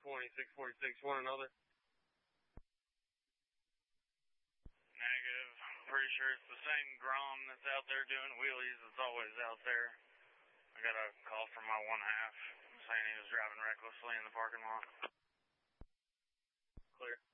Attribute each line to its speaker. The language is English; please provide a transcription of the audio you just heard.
Speaker 1: 2646, one another.
Speaker 2: Negative. Pretty sure it's the same Grom that's out there doing wheelies that's always out there. I got a call from my 1/2 saying he was driving recklessly in the parking lot.
Speaker 1: Clear.